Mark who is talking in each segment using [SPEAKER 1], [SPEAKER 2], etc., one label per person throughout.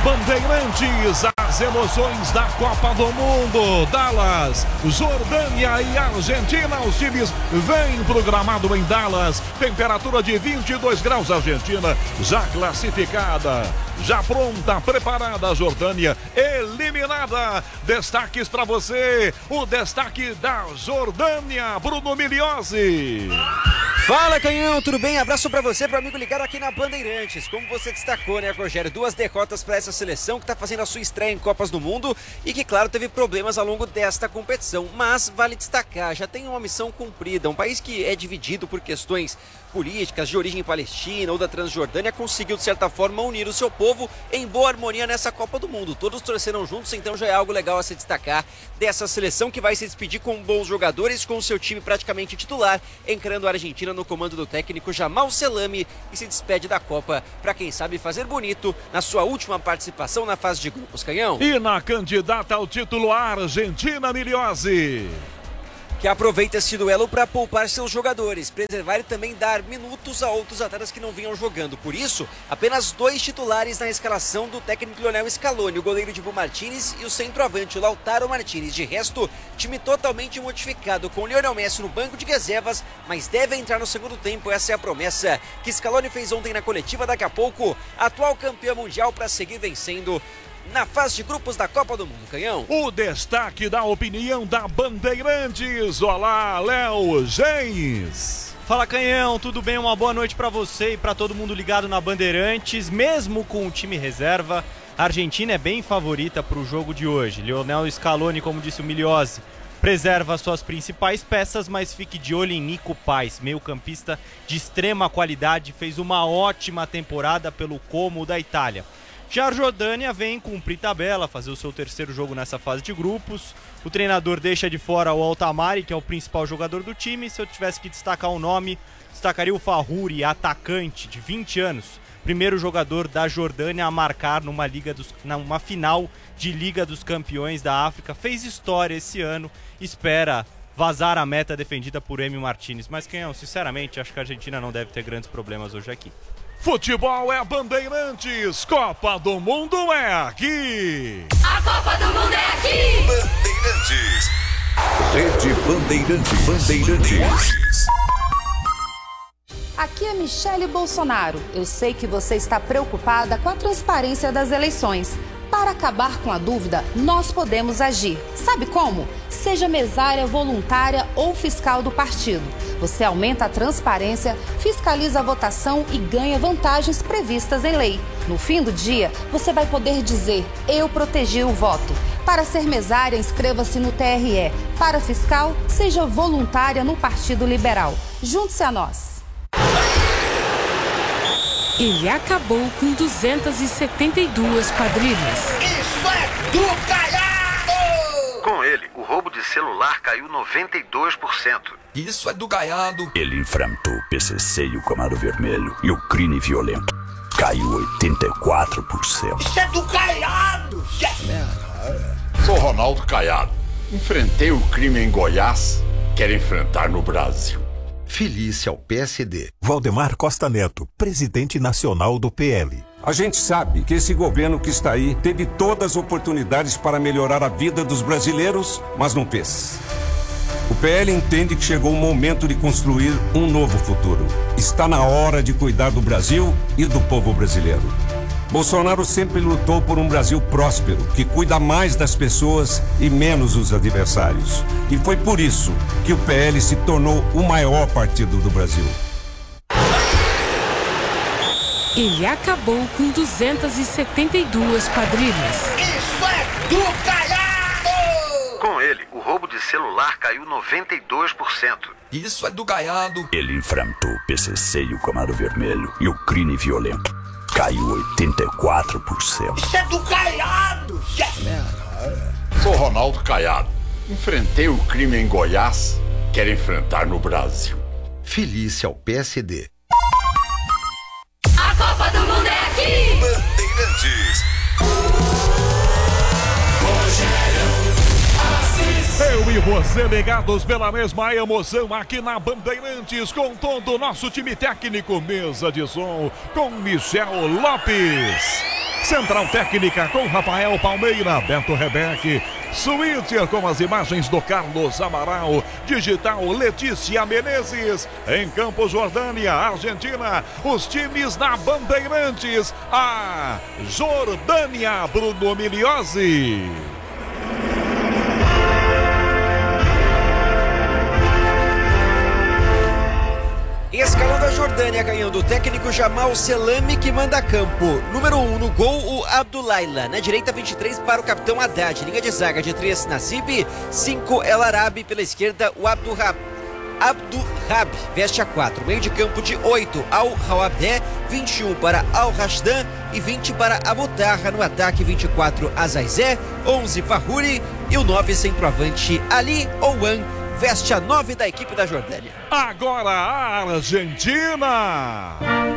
[SPEAKER 1] Bandeirantes, as emoções da Copa do Mundo. Dallas, Jordânia e Argentina. Os times vêm pro gramado em Dallas. Temperatura de 22 graus. Argentina já classificada, já pronta, preparada. A Jordânia eliminada. Destaques para você. O destaque da Jordânia, Bruno Miliozzi.
[SPEAKER 2] Fala, Canhão, tudo bem? Abraço pra você, pro amigo ligado aqui na Bandeirantes. Como você destacou, né, Rogério? 2 derrotas pra essa seleção que tá fazendo a sua estreia em Copas do Mundo e que, claro, teve problemas ao longo desta competição. Mas vale destacar, já tem uma missão cumprida. Um país que é dividido por questões políticas de origem palestina ou da Transjordânia conseguiu, de certa forma, unir o seu povo em boa harmonia nessa Copa do Mundo. Todos torceram juntos, então já é algo legal a se destacar dessa seleção que vai se despedir com bons jogadores, com o seu time praticamente titular, encarando a Argentina no comando do técnico Jamal Selami e se despede da Copa para, quem sabe, fazer bonito na sua última participação na fase de grupos, Canhão.
[SPEAKER 1] E na candidata ao título, a Argentina, Miliozzi,
[SPEAKER 2] que aproveita esse duelo para poupar seus jogadores, preservar e também dar minutos a outros atletas que não vinham jogando. Por isso, apenas 2 titulares na escalação do técnico Lionel Scaloni, o goleiro Dibu Martínez e o centroavante, o Lautaro Martínez. De resto, time totalmente modificado, com Lionel Messi no banco de reservas, mas deve entrar no segundo tempo. Essa é a promessa que Scaloni fez ontem na coletiva. Daqui a pouco, atual campeão mundial para seguir vencendo na fase de grupos da Copa do Mundo, Canhão.
[SPEAKER 1] O destaque da opinião da Bandeirantes. Olá, Léo Gens.
[SPEAKER 3] Fala, Canhão, tudo bem? Uma boa noite para você e para todo mundo ligado na Bandeirantes. Mesmo com o time reserva, a Argentina é bem favorita para o jogo de hoje. Lionel Scaloni, como disse o Miliozzi, preserva suas principais peças, mas fique de olho em Nico Paz, meio-campista de extrema qualidade, fez uma ótima temporada pelo Como da Itália. Já a Jordânia vem cumprir tabela, fazer o seu terceiro jogo nessa fase de grupos. O treinador deixa de fora o Altamari, que é o principal jogador do time. Se eu tivesse que destacar um nome, destacaria o Fahuri, atacante de 20 anos. Primeiro jogador da Jordânia a marcar numa final de Liga dos Campeões da África. Fez história esse ano, espera vazar a meta defendida por Emi Martínez. Mas, Canhão, sinceramente, acho que a Argentina não deve ter grandes problemas hoje aqui.
[SPEAKER 1] Futebol é Bandeirantes, Copa do Mundo é aqui.
[SPEAKER 4] A Copa do Mundo é aqui.
[SPEAKER 5] Bandeirantes. Rede Bandeirantes.
[SPEAKER 6] Aqui é Michele Bolsonaro. Eu sei que você está preocupada com a transparência das eleições. Para acabar com a dúvida, nós podemos agir. Sabe como? Seja mesária, voluntária ou fiscal do partido. Você aumenta a transparência, fiscaliza a votação e ganha vantagens previstas em lei. No fim do dia, você vai poder dizer: eu protegi o voto. Para ser mesária, inscreva-se no TRE. Para fiscal, seja voluntária no Partido Liberal. Junte-se a nós.
[SPEAKER 4] Ele acabou com 272 quadrilhas.
[SPEAKER 7] Isso é do Gaiado!
[SPEAKER 8] Com ele, o roubo de celular caiu 92%.
[SPEAKER 5] Isso é do Gaiado. Ele enfrentou o PCC e o Comando Vermelho e o crime violento. Caiu 84%.
[SPEAKER 7] Isso é do Gaiado!
[SPEAKER 9] Sou Ronaldo Caiado. Enfrentei o crime em Goiás, quero enfrentar no Brasil.
[SPEAKER 10] Filice ao PSD. Valdemar Costa Neto, presidente nacional do PL.
[SPEAKER 11] A gente sabe que esse governo que está aí teve todas as oportunidades para melhorar a vida dos brasileiros, mas não fez. O PL entende que chegou o momento de construir um novo futuro. Está na hora de cuidar do Brasil e do povo brasileiro. Bolsonaro sempre lutou por um Brasil próspero, que cuida mais das pessoas e menos dos adversários. E foi por isso que o PL se tornou o maior partido do Brasil.
[SPEAKER 4] Ele acabou com 272 quadrilhas.
[SPEAKER 7] Isso é do Gaiado!
[SPEAKER 8] Com ele, o roubo de celular caiu 92%.
[SPEAKER 5] Isso é do Gaiado. Ele enfrentou o PCC e o Comando Vermelho e o crime violento. Caiu 84%.
[SPEAKER 7] Isso é do Gaiado!
[SPEAKER 9] Sou Ronaldo Caiado. Enfrentei o crime em Goiás, quero enfrentar no Brasil.
[SPEAKER 10] Filice ao PSD.
[SPEAKER 4] A Copa do Mundo é aqui.
[SPEAKER 5] Bandeirantes.
[SPEAKER 1] Eu e você ligados pela mesma emoção aqui na Bandeirantes, com todo o nosso time técnico, mesa de som com Michel Lopes. Central Técnica com Rafael Palmeira, Beto Rebeque, Switcher com as imagens do Carlos Amaral, Digital Letícia Menezes, em Campos Jordânia, Argentina, os times da Bandeirantes, a Jordânia, Bruno Miliozzi.
[SPEAKER 2] Escalão da Jordânia ganhando o técnico Jamal Selami, que manda campo. Número 1 no gol, o Abdullaila. Na direita, 23 para o capitão Haddad. Linha de zaga de 3, Nassib. 5, El Arabi. Pela esquerda, o Abdurrab veste a 4. Meio de campo de 8, Al-Hawabdé. 21 para Al-Rashdan e 20 para Abutarra. No ataque, 24, Azaizé. 11, Fahuri. E o 9, centroavante, Ali Ouan. Veste a 9 da equipe da Jordânia.
[SPEAKER 1] Agora a Argentina.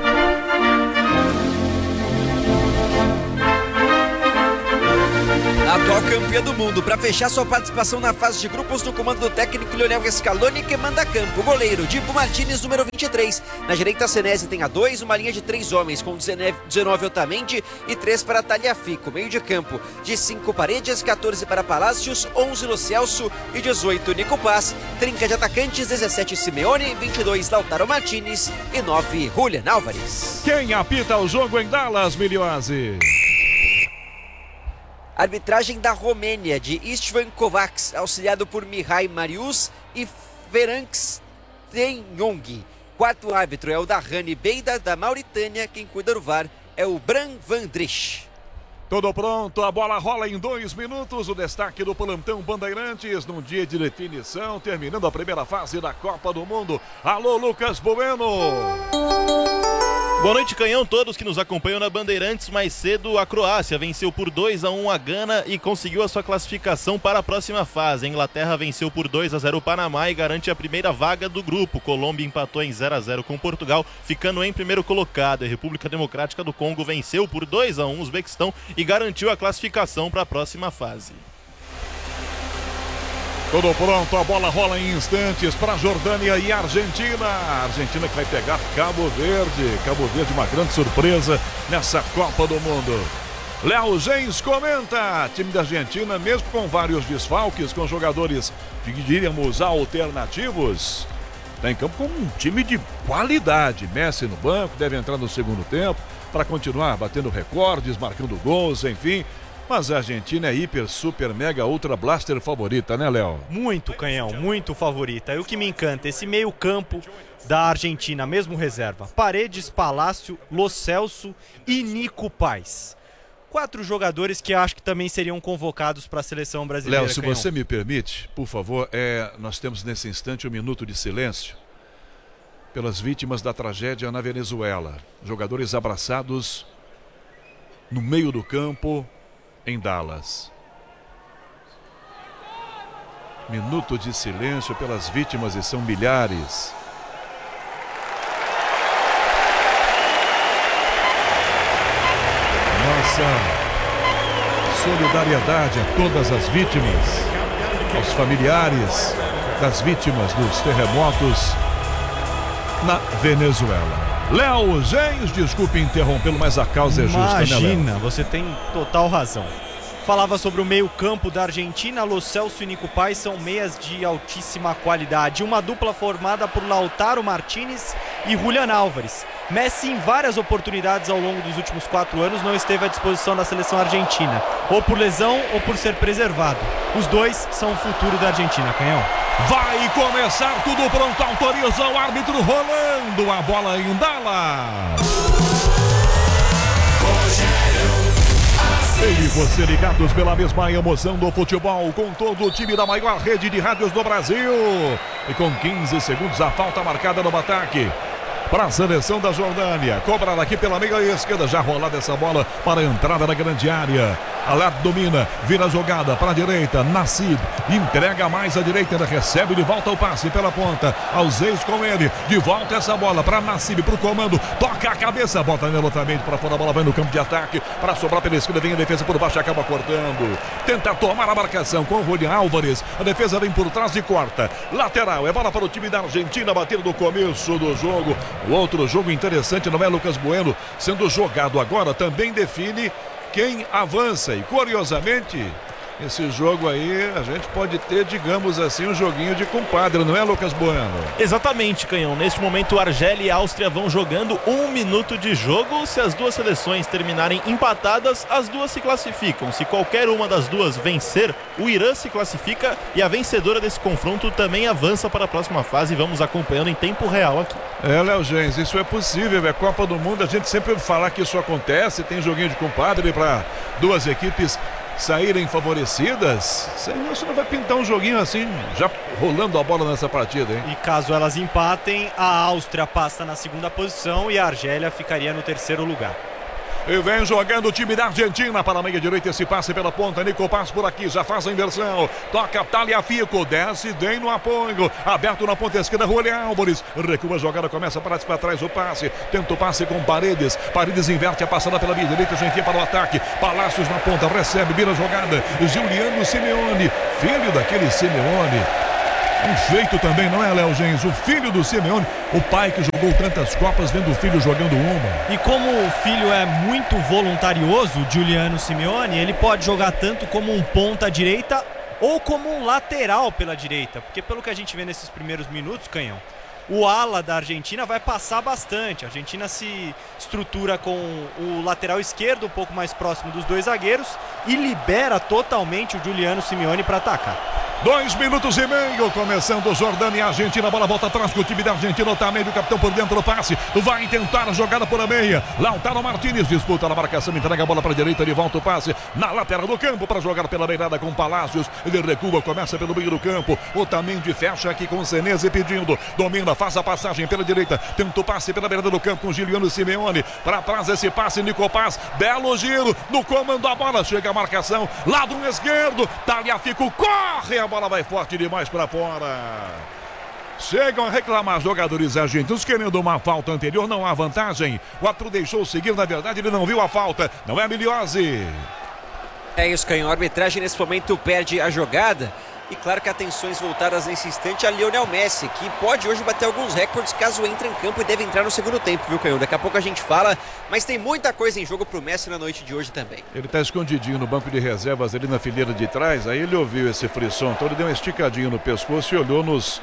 [SPEAKER 2] Atual campeã do mundo, para fechar sua participação na fase de grupos no comando do técnico Lionel Scaloni, que manda campo. Goleiro, Dibu Martínez, número 23. Na direita, Senesi tem a 2, uma linha de 3 homens, com 19 Otamendi e 3 para Tagliafico. Meio de campo, de 5 Paredes, 14 para Palácios, 11 Lo Celso e 18 Nico Paz. Trinca de atacantes, 17 Simeone, 22 Lautaro Martínez e 9 Julian Álvares.
[SPEAKER 1] Quem apita o jogo em Dallas, Miliozzi?
[SPEAKER 2] Arbitragem da Romênia, de Istvan Kovacs, auxiliado por Mihai Marius e Ferenc Tenhong. Quarto árbitro é o da Rani Beida, da Mauritânia. Quem cuida do VAR é o Bran Van Drich.
[SPEAKER 1] Tudo pronto, a bola rola em 2 minutos. O destaque do plantão Bandeirantes num dia de definição, terminando a primeira fase da Copa do Mundo. Alô, Lucas Bueno.
[SPEAKER 12] Boa noite, Canhão, todos que nos acompanham na Bandeirantes. Mais cedo, a Croácia venceu por 2-1 a Gana e conseguiu a sua classificação para a próxima fase. A Inglaterra venceu por 2-0 o Panamá e garante a primeira vaga do grupo. Colômbia empatou em 0-0 com Portugal, ficando em primeiro colocado. A República Democrática do Congo venceu por 2-1 o Uzbequistão e garantiu a classificação para a próxima fase.
[SPEAKER 1] Tudo pronto, a bola rola em instantes para Jordânia e Argentina. A Argentina que vai pegar Cabo Verde. Cabo Verde, uma grande surpresa nessa Copa do Mundo. Léo Gens comenta: time da Argentina, mesmo com vários desfalques, com jogadores, diríamos, alternativos, está em campo com um time de qualidade. Messi no banco, deve entrar no segundo tempo para continuar batendo recordes, marcando gols, enfim. Mas a Argentina é hiper, super, mega, ultra blaster favorita, né, Léo?
[SPEAKER 3] Muito, Canhão, muito favorita. E o que me encanta, esse meio campo da Argentina, mesmo reserva. Paredes, Palácio, Lo Celso e Nico Paz. 4 jogadores que acho que também seriam convocados para a seleção brasileira.
[SPEAKER 1] Léo, se você me permite, por favor, nós temos nesse instante um minuto de silêncio pelas vítimas da tragédia na Venezuela. Jogadores abraçados no meio do campo em Dallas. Minuto de silêncio pelas vítimas, e são milhares. Nossa solidariedade a todas as vítimas, aos familiares das vítimas dos terremotos na Venezuela. Léo Gens, desculpe interrompê-lo, mas a causa é justa,
[SPEAKER 3] Imagina,
[SPEAKER 1] né, Léo?
[SPEAKER 3] você tem total razão. Falava sobre o meio campo da Argentina. Lo Celso e Nico Paz são meias de altíssima qualidade. Uma dupla formada por Lautaro Martínez e Julian Álvares. Messi, em várias oportunidades ao longo dos últimos 4 anos, não esteve à disposição da seleção argentina, ou por lesão ou por ser preservado. Os dois são o futuro da Argentina, Canhão.
[SPEAKER 1] Vai começar, tudo pronto, autoriza o árbitro, rolando a bola em Dallas. E você ligados pela mesma emoção do futebol, com todo o time da maior rede de rádios do Brasil. E com 15 segundos a falta marcada no ataque para a seleção da Jordânia. Cobra daqui pela meia esquerda, já rolada essa bola para a entrada na grande área. Alad domina, vira a jogada para a direita, Nassib entrega mais à direita, ainda recebe de volta o passe pela ponta, Alzeis com ele, de volta essa bola para Nassib, para o comando, toca a cabeça, bota nelotamente para fora, a bola vai no campo de ataque, para sobrar pela esquerda, vem a defesa por baixo, acaba cortando, tenta tomar a marcação com o Julian Álvares, a defesa vem por trás e corta, lateral, é bola para o time da Argentina, bater no começo do jogo. O outro jogo interessante, não é, Lucas Bueno, sendo jogado agora, também define quem avança. E curiosamente, esse jogo aí, a gente pode ter, digamos assim, um joguinho de compadre, não é, Lucas Bueno?
[SPEAKER 12] Exatamente, Canhão. Neste momento, Argélia e Áustria vão jogando 1 minuto de jogo. Se as duas seleções terminarem empatadas, as duas se classificam. Se qualquer uma das duas vencer, o Irã se classifica e a vencedora desse confronto também avança para a próxima fase. Vamos acompanhando em tempo real aqui.
[SPEAKER 1] Léo Gens, isso é possível, é Copa do Mundo, a gente sempre ouve falar que isso acontece, tem joguinho de compadre para duas equipes saírem favorecidas. Você não vai pintar um joguinho assim, já rolando a bola nessa partida, hein?
[SPEAKER 3] E caso elas empatem, a Áustria passa na segunda posição e a Argélia ficaria no terceiro lugar.
[SPEAKER 1] E vem jogando o time da Argentina para a meia direita, esse passe pela ponta, Nico Paz por aqui, já faz a inversão, toca Tagliafico, desce, vem no apoio, aberto na ponta esquerda, Julián Álvares, recua a jogada, começa para trás o passe, tenta o passe com Paredes inverte a passada pela meia direita, já enfia para o ataque, Palácios na ponta, recebe, vira a jogada, Giuliano Simeone, filho daquele Simeone. Um feito também, não é, Léo Gens? O filho do Simeone, o pai que jogou tantas Copas, vendo o filho jogando uma.
[SPEAKER 3] E como o filho é muito voluntarioso, o Giuliano Simeone, ele pode jogar tanto como um ponta direita ou como um lateral pela direita. Porque pelo que a gente vê nesses primeiros minutos, Canhão, o ala da Argentina vai passar bastante. A Argentina se estrutura com o lateral esquerdo um pouco mais próximo dos dois zagueiros e libera totalmente o Giuliano Simeone para atacar.
[SPEAKER 1] 2 minutos e meio, começando Jordânia e Argentina, a bola volta atrás com o time da Argentina, Otamendi, o capitão por dentro do passe, vai tentar a jogada por a meia, Lautaro Martínez disputa na marcação, entrega a bola para a direita, de volta o passe, na lateral do campo para jogar pela beirada com Palácios, ele recua, começa pelo meio do campo, Otamendi fecha aqui com o Senesi pedindo, domina, faz a passagem pela direita, tenta o passe pela beirada do campo com Giuliano Simeone, para trás esse passe, Nico Paz, belo giro, no comando a bola, chega a marcação, lado esquerdo, Tagliafico corre, a bola vai forte demais para fora. Chegam a reclamar jogadores argentinos querendo uma falta anterior, não há vantagem. O árbitro deixou seguir, na verdade ele não viu a falta, não é Miliose.
[SPEAKER 2] É isso, Canhão. A arbitragem nesse momento perde a jogada. E claro que atenções voltadas nesse instante a Lionel Messi, que pode hoje bater alguns recordes caso entre em campo e deve entrar no segundo tempo, viu, Canhão? Daqui a pouco a gente fala, mas tem muita coisa em jogo pro Messi na noite de hoje também.
[SPEAKER 1] Ele tá escondidinho no banco de reservas ali na fileira de trás, aí ele ouviu esse frisson, então ele deu uma esticadinha no pescoço e olhou nos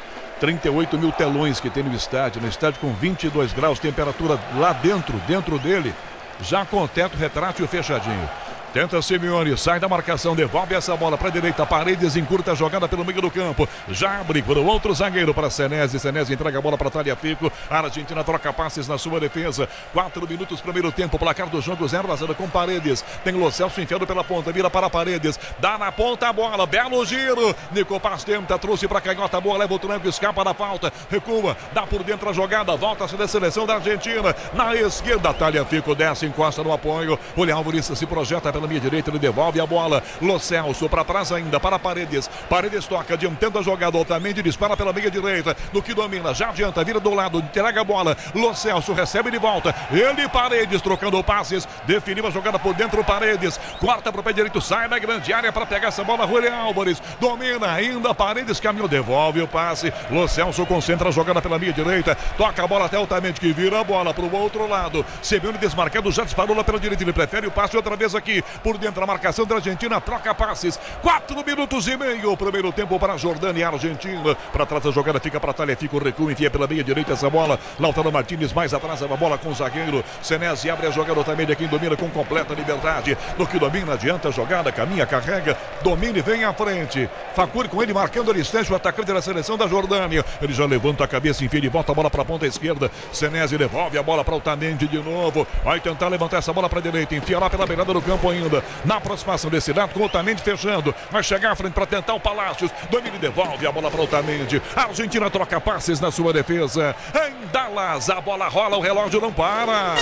[SPEAKER 1] 38 mil telões que tem no estádio com 22 graus, temperatura lá dentro dele, já com o teto retrátil fechadinho. Tenta Simeone, sai da marcação, devolve essa bola para a direita, Paredes encurta a jogada pelo meio do campo, já abre para o outro zagueiro, para Senesi entrega a bola para Tagliafico, a Argentina troca passes na sua defesa, 4 minutos primeiro tempo, placar do jogo 0-0 com Paredes, tem Lo Celso enfiado pela ponta, vira para Paredes, dá na ponta a bola, belo giro, Nico Paz tenta, trouxe para a canhota, boa, leva o tranco, escapa da falta, recua, dá por dentro a jogada, volta-se da seleção da Argentina, na esquerda, Tagliafico desce, encosta no apoio, Julián Álvares se projeta pela minha direita, ele devolve a bola, Lo Celso para trás ainda, para Paredes toca, adiantando a jogada, Otamendi dispara pela meia direita, no que domina, já adianta, vira do lado, entrega a bola, Lo Celso recebe de volta, ele Paredes trocando passes, definiu a jogada por dentro, Paredes, corta para o pé direito, sai da grande área para pegar essa bola, Julián Álvares, domina ainda, Paredes caminhou, devolve o passe, Lo Celso concentra a jogada pela meia direita, toca a bola até Otamendi que vira a bola para o outro lado, Simeone desmarcado, já disparou lá pela direita, ele prefere o passe outra vez aqui, por dentro da marcação da Argentina, troca passes, 4 minutos e meio, primeiro tempo para a Jordânia e a Argentina, para trás a jogada fica para Tagliafico, recua, enfia pela meia direita essa bola, Lautaro Martínez mais atrás, a bola com o zagueiro, Senesi abre a jogada também de quem domina com completa liberdade, no que domina, adianta a jogada, caminha, carrega, domina e vem à frente, Facuri com ele marcando a distância, o atacante da seleção da Jordânia, ele já levanta a cabeça, enfia e volta a bola para a ponta esquerda, Senesi devolve a bola para o Otamendi de novo, vai tentar levantar essa bola para a direita, enfia lá pela beirada do campo ainda, na aproximação desse lado, com o Otamendi fechando, vai chegar à frente para tentar o Palácios, domina e devolve a bola para o Otamendi, a Argentina troca passes na sua defesa, em Dallas, a bola rola, o relógio não para.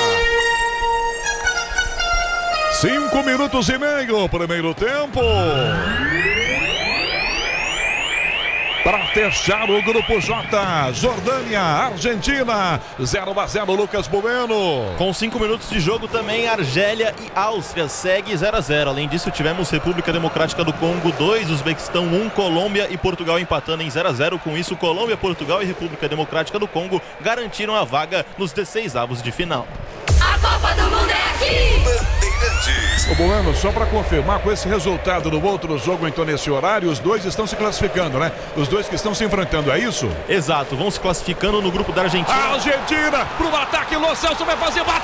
[SPEAKER 1] 5 minutos e meio, primeiro tempo. Para fechar o grupo J, Jordânia, Argentina, 0-0, Lucas Bueno.
[SPEAKER 12] Com 5 minutos de jogo também, Argélia e Áustria segue 0-0. Além disso, tivemos República Democrática do Congo 2, Uzbequistão 1, Colômbia e Portugal empatando em 0-0. Com isso, Colômbia, Portugal e República Democrática do Congo garantiram a vaga nos 16avos de final.
[SPEAKER 4] A Copa do Mundo é aqui!
[SPEAKER 1] O Bueno, só para confirmar, com esse resultado do outro jogo, então nesse horário, os dois estão se classificando, né? Os dois que estão se enfrentando, é isso?
[SPEAKER 12] Exato, vão se classificando no grupo da Argentina.
[SPEAKER 1] A Argentina pro ataque, Lo Celso vai fazer,